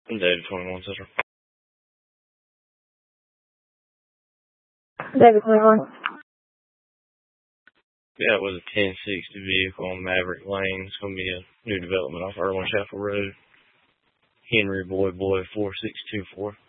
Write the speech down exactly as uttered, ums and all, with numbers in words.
David twenty-one, Central. David twenty-one. Yeah, it was a ten sixty vehicle on Maverick Lane. It's going to be a new development off Erwin Chapel Road. Henry Boy Boy four six two four.